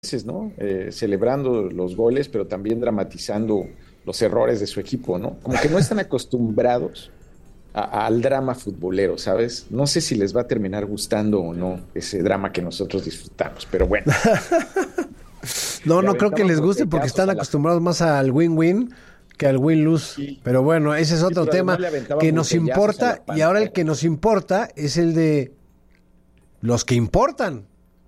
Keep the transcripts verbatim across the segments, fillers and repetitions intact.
veces, ¿no? Eh, celebrando los goles, pero también dramatizando los errores de su equipo, ¿no? Como que no están acostumbrados a- al drama futbolero, ¿sabes? No sé si les va a terminar gustando o no ese drama que nosotros disfrutamos, pero bueno, No, le no creo que aventamos les guste porque botellazos están a la... acostumbrados más al win-win que al win-lose. Sí, Pero bueno, ese es sí, otro pero además tema le que aventaban nos botellazos a importa la y ahora el pantalla. que nos importa es el de los que importan.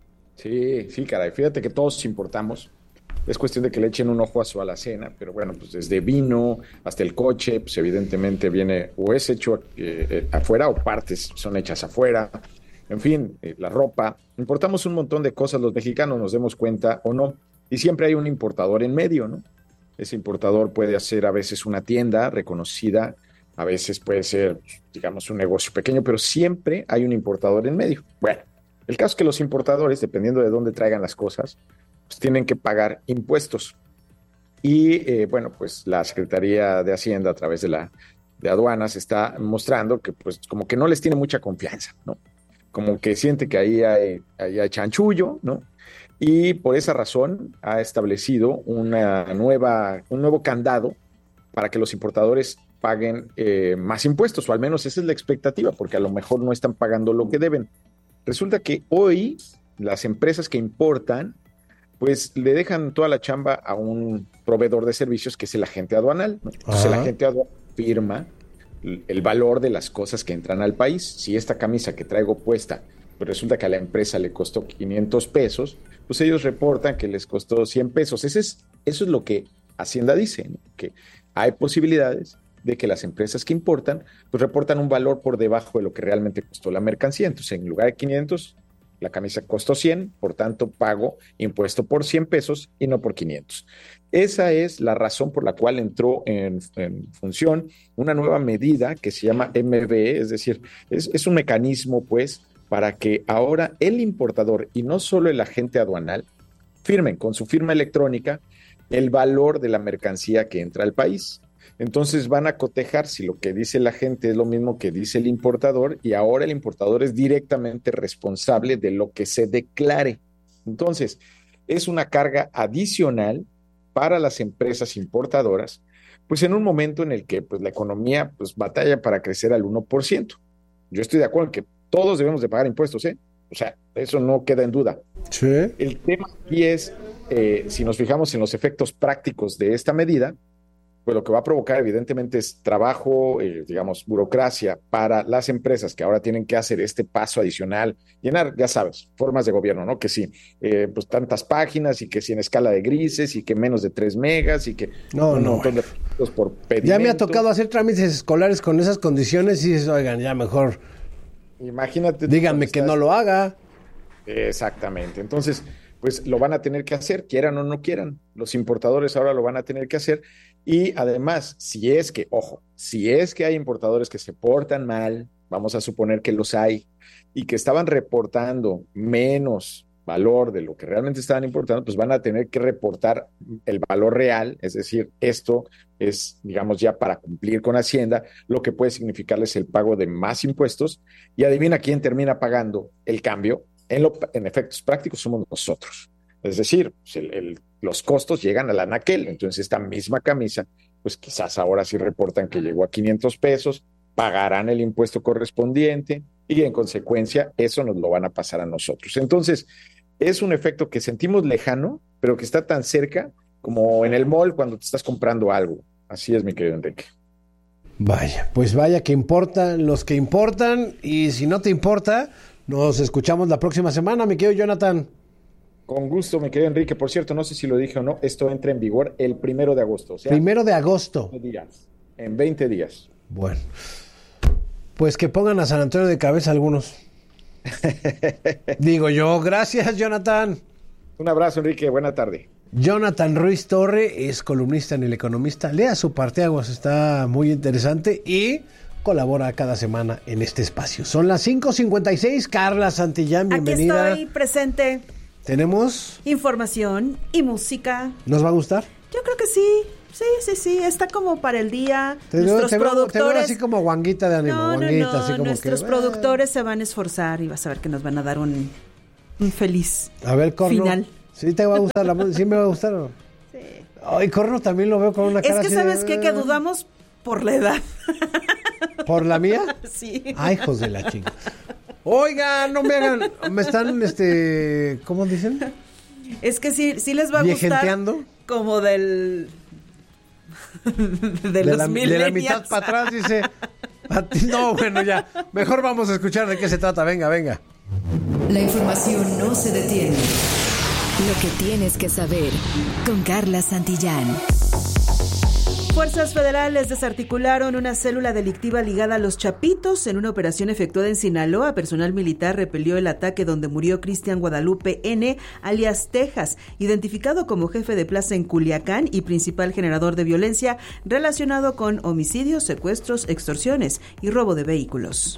Sí, sí, caray, fíjate que todos importamos. Es cuestión de que le echen un ojo a su alacena, pero bueno, pues desde vino hasta el coche, pues evidentemente viene o es hecho eh, eh, afuera o partes son hechas afuera. En fin, eh, la ropa. Importamos un montón de cosas, los mexicanos nos demos cuenta o no. Y siempre hay un importador en medio, ¿no? Ese importador puede hacer a veces una tienda reconocida, a veces puede ser, digamos, un negocio pequeño, pero siempre hay un importador en medio. Bueno, el caso es que los importadores, dependiendo de dónde traigan las cosas, pues tienen que pagar impuestos. Y eh, bueno, pues la Secretaría de Hacienda a través de la de aduanas está mostrando que pues como que no les tiene mucha confianza, ¿no? Como que siente que ahí hay, ahí hay chanchullo, ¿no? Y por esa razón ha establecido una nueva, un nuevo candado para que los importadores paguen eh, más impuestos, o al menos esa es la expectativa, porque a lo mejor no están pagando lo que deben. Resulta que hoy las empresas que importan pues le dejan toda la chamba a un proveedor de servicios que es el agente aduanal, ¿no? Entonces el Ajá. agente aduanal firma el valor de las cosas que entran al país. Si esta camisa que traigo puesta, pues resulta que a la empresa le costó quinientos pesos, pues ellos reportan que les costó cien pesos. Ese es, eso es lo que Hacienda dice, ¿no? Que hay posibilidades de que las empresas que importan, pues reportan un valor por debajo de lo que realmente costó la mercancía. Entonces, en lugar de quinientos, la camisa costó cien, por tanto pago impuesto por cien pesos y no por quinientos. Esa es la razón por la cual entró en, en función una nueva medida que se llama M B E, es decir, es, es un mecanismo pues para que ahora el importador y no solo el agente aduanal firmen con su firma electrónica el valor de la mercancía que entra al país. Entonces van a cotejar si lo que dice la gente es lo mismo que dice el importador y ahora el importador es directamente responsable de lo que se declare. Entonces, es una carga adicional para las empresas importadoras, pues en un momento en el que pues, la economía pues, batalla para crecer al uno por ciento. Yo estoy de acuerdo en que todos debemos de pagar impuestos, ¿eh? O sea, eso no queda en duda. Sí. El tema aquí es, eh, si nos fijamos en los efectos prácticos de esta medida, pues lo que va a provocar evidentemente es trabajo, eh, digamos, burocracia para las empresas que ahora tienen que hacer este paso adicional, llenar, ya sabes, formas de gobierno, ¿no? Que sí, eh, pues tantas páginas y que sí en escala de grises y que menos de tres megas y que No, un no, montón bueno. de puntos por Ya me ha pedimento. tocado hacer trámites escolares con esas condiciones y dices, oigan, ya mejor Imagínate tú cuando díganme que no estás... lo haga. Exactamente. Entonces, pues lo van a tener que hacer, quieran o no quieran. Los importadores ahora lo van a tener que hacer. Y además, si es que, ojo, si es que hay importadores que se portan mal, vamos a suponer que los hay, y que estaban reportando menos valor de lo que realmente estaban importando, pues van a tener que reportar el valor real, es decir, esto es, digamos, ya para cumplir con Hacienda, lo que puede significarles el pago de más impuestos, y adivina quién termina pagando el cambio en, lo, en efectos prácticos somos nosotros. Es decir, pues el, el, los costos llegan al anaquel. Entonces, esta misma camisa, pues quizás ahora sí reportan que llegó a quinientos pesos, pagarán el impuesto correspondiente y en consecuencia eso nos lo van a pasar a nosotros. Entonces, es un efecto que sentimos lejano, pero que está tan cerca como en el mall cuando te estás comprando algo. Así es, mi querido Enrique. Vaya, pues vaya que importan los que importan y si no te importa, nos escuchamos la próxima semana, mi querido Jonathan. Con gusto, mi querido Enrique. Por cierto, no sé si lo dije o no, esto entra en vigor el primero de agosto, o sea, Primero de agosto. días, en veinte días. Bueno, pues que pongan a San Antonio de cabeza algunos. Digo yo, gracias Jonathan. Un abrazo, Enrique. Buena tarde. Jonathan Ruiz Torre es columnista en El Economista. Lea su parteaguas, está muy interesante y colabora cada semana en este espacio. Son las cinco cincuenta y seis. Carla Santillán, bienvenida. Aquí estoy presente. Tenemos... Información y música. ¿Nos va a gustar? Yo creo que sí. Sí, sí, sí. Está como para el día. Te veo, nuestros te veo- productores. te veo así como guanguita de ánimo. no, no, guanguita, no. así como Nuestros que, productores se van a esforzar y vas a ver que nos van a dar un, un feliz A ver, corno. final. ¿Sí te va a gustar la música? ¿Sí me va a gustar o no? Sí. Ay, Corno también lo veo con una cara Es que así ¿sabes de... qué? Que dudamos por la edad. ¿Por la mía? Sí. Ay, hijos de la chica. Oigan, no me hagan... Me están, este... ¿Cómo dicen? Es que sí, sí les va a ¿Viejenteando? gustar como del... de, de, los la, de la mitad para atrás, dice... No, bueno, ya. Mejor vamos a escuchar de qué se trata. Venga, venga. La información no se detiene. Lo que tienes que saber con Carla Santillán. Fuerzas federales desarticularon una célula delictiva ligada a los Chapitos. En una operación efectuada en Sinaloa, personal militar repelió el ataque donde murió Cristian Guadalupe N., alias Texas, identificado como jefe de plaza en Culiacán y principal generador de violencia relacionado con homicidios, secuestros, extorsiones y robo de vehículos.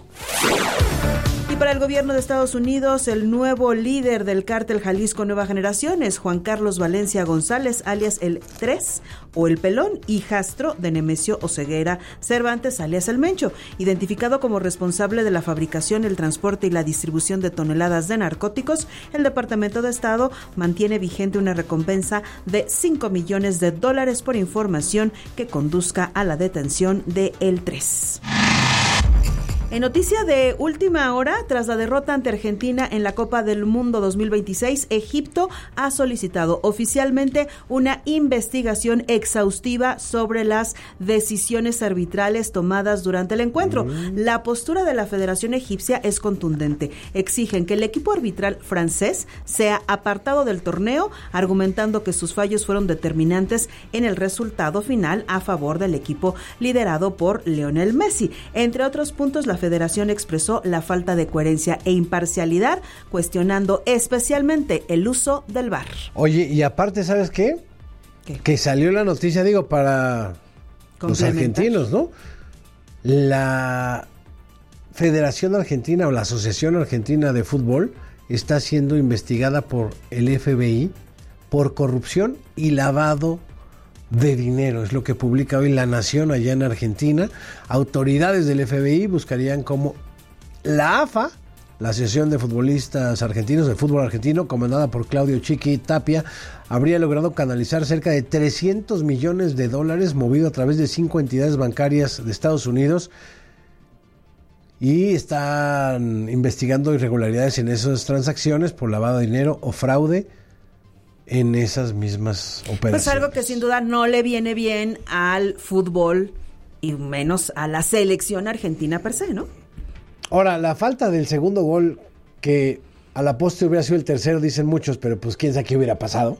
Y para el gobierno de Estados Unidos, el nuevo líder del cártel Jalisco Nueva Generación es Juan Carlos Valencia González, alias el tres o el Pelón, hijastro de Nemesio Oseguera Cervantes, alias el Mencho, identificado como responsable de la fabricación, el transporte y la distribución de toneladas de narcóticos. El Departamento de Estado mantiene vigente una recompensa de cinco millones de dólares por información que conduzca a la detención de el tres. En noticia de última hora, tras la derrota ante Argentina en la Copa del Mundo dos mil veintiséis, Egipto ha solicitado oficialmente una investigación exhaustiva sobre las decisiones arbitrales tomadas durante el encuentro. Mm. La postura de la Federación Egipcia es contundente. Exigen que el equipo arbitral francés sea apartado del torneo, argumentando que sus fallos fueron determinantes en el resultado final a favor del equipo liderado por Lionel Messi. Entre otros puntos, la Federación expresó la falta de coherencia e imparcialidad, cuestionando especialmente el uso del V A R. Oye, y aparte, ¿sabes qué? ¿Qué? Que salió la noticia, digo, para los argentinos, ¿no? La Federación Argentina o la Asociación Argentina de Fútbol está siendo investigada por el F B I por corrupción y lavado de dinero, es lo que publica hoy La Nación allá en Argentina. Autoridades del F B I buscarían cómo la A F A, la Asociación de Futbolistas Argentinos, de Fútbol Argentino, comandada por Claudio Chiqui Tapia, habría logrado canalizar cerca de trescientos millones de dólares movido a través de cinco entidades bancarias de Estados Unidos, y están investigando irregularidades en esas transacciones por lavado de dinero o fraude en esas mismas operaciones. Pues algo que sin duda no le viene bien al fútbol y menos a la selección argentina per se, ¿no? Ahora, la falta del segundo gol, que a la postre hubiera sido el tercero, dicen muchos, pero pues quién sabe qué hubiera pasado.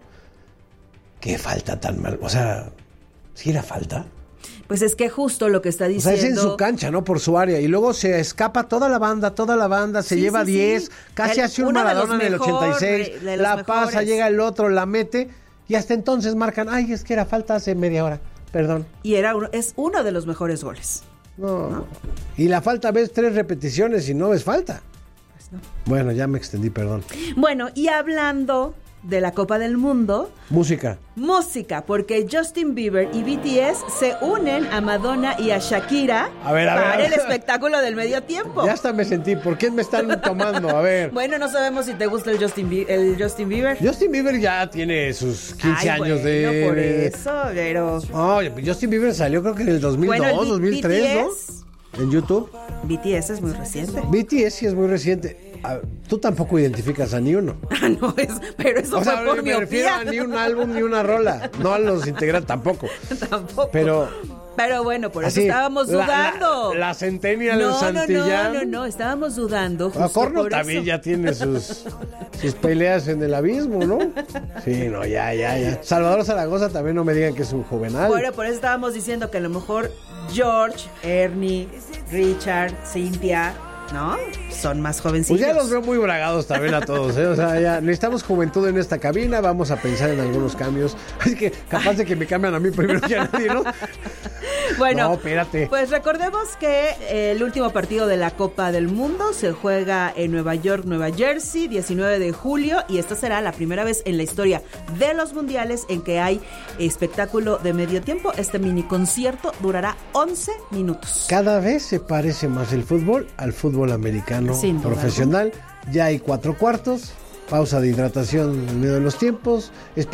Qué falta tan mal, o sea, ¿sí era falta? Pues es que justo lo que está diciendo... O sea, es en su cancha, ¿no? Por su área. Y luego se escapa toda la banda, toda la banda, se sí, lleva sí, diez, sí. casi el, hace un Maradona en el ochenta y seis, la mejores. Pasa, llega el otro, la mete, y hasta entonces marcan, ay, es que era falta hace media hora, perdón. Y era uno, es uno de los mejores goles. No. ¿no? Y la falta, ves tres repeticiones y no ves falta. Pues no. Bueno, ya me extendí, perdón. Bueno, y hablando de la Copa del Mundo... Música. Música, porque Justin Bieber y B T S se unen a Madonna y a Shakira a ver, a para ver, a ver. el espectáculo del medio tiempo. Ya hasta me sentí, ¿por qué me están tomando? A ver. Bueno, no sabemos si te gusta el Justin, Bie- el Justin Bieber. Justin Bieber ya tiene sus quince Ay, años bueno, de... por eso, pero... Oh, Justin Bieber salió creo que en el dos mil dos, bueno, el dos mil tres, B T S, ¿no? En YouTube. B T S es muy reciente. B T S sí es muy reciente. A, tú tampoco identificas a ni uno. Ah, no, es, pero eso o fue sea, por me miopía. refiero a ni un álbum ni una rola. No a los integrantes tampoco. Tampoco. Pero... Pero bueno, por eso así, estábamos dudando. La, la, la Centennial no, Santillán. No, no, no, no, estábamos dudando. A Corno también eso. Ya tiene sus, sus peleas en el abismo, ¿no? Sí, no, ya, ya, ya. Salvador Zaragoza también no me digan que es un juvenal. Bueno, por eso estábamos diciendo que a lo mejor George, Ernie, Richard, Cynthia, ¿no? Son más jovencitos. Pues ya los veo muy bragados también a todos, ¿eh? O sea, ya necesitamos juventud en esta cabina, vamos a pensar en algunos cambios. Así que capaz de que me cambian a mí primero que a nadie, ¿no? Bueno, no, espérate. Pues recordemos que el último partido de la Copa del Mundo se juega en Nueva York, Nueva Jersey, diecinueve de julio, y esta será la primera vez en la historia de los mundiales en que hay espectáculo de medio tiempo. Este mini concierto durará once minutos. Cada vez se parece más el fútbol al fútbol americano Sin duda profesional. Ya hay cuatro cuartos, pausa de hidratación en medio de los tiempos.